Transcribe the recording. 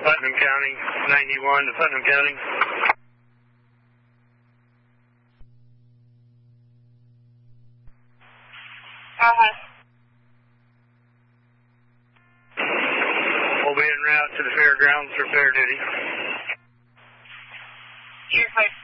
Putnam County, 91 to Putnam County. We'll be en route to the fairgrounds for fair duty. Here's my